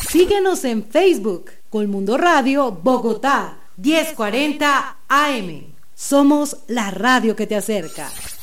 Síguenos en Facebook, Colmundo Radio Bogotá, 1040 AM. Somos la radio que te acerca.